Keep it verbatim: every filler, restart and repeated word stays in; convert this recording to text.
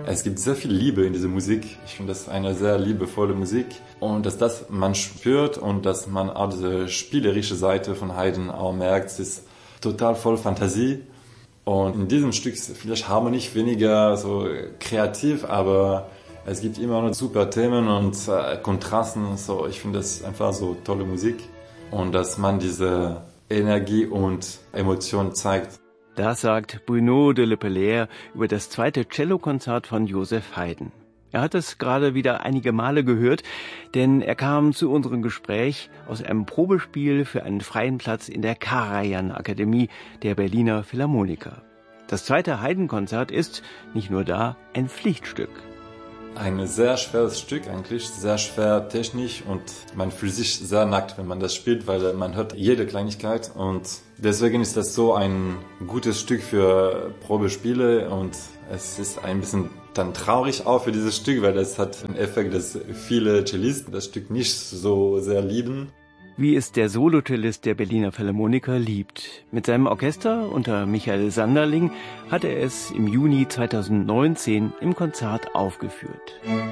Es gibt sehr viel Liebe in dieser Musik. Ich finde, das ist eine sehr liebevolle Musik. Und dass das man spürt und dass man auch diese spielerische Seite von Haydn auch merkt, es ist total voll Fantasie. Und in diesem Stück ist vielleicht harmonisch weniger so kreativ, aber es gibt immer noch super Themen und äh, Kontrasten. So, ich finde das einfach so tolle Musik. Und dass man diese Energie und Emotion zeigt. Das sagt Bruno de Lepelaere über das zweite Cellokonzert von Joseph Haydn. Er hat es gerade wieder einige Male gehört, denn er kam zu unserem Gespräch aus einem Probespiel für einen freien Platz in der Karajan-Akademie der Berliner Philharmoniker. Das zweite Haydn-Konzert ist, nicht nur da, ein Pflichtstück. Ein sehr schweres Stück eigentlich, sehr schwer technisch und man fühlt sich sehr nackt, wenn man das spielt, weil man hört jede Kleinigkeit und deswegen ist das so ein gutes Stück für Probespiele und es ist ein bisschen dann traurig auch für dieses Stück, weil das hat einen Effekt, dass viele Cellisten das Stück nicht so sehr lieben. Wie es der Solocellist der Berliner Philharmoniker liebt. Mit seinem Orchester unter Michael Sanderling hat er es im Juni zweitausendneunzehn im Konzert aufgeführt.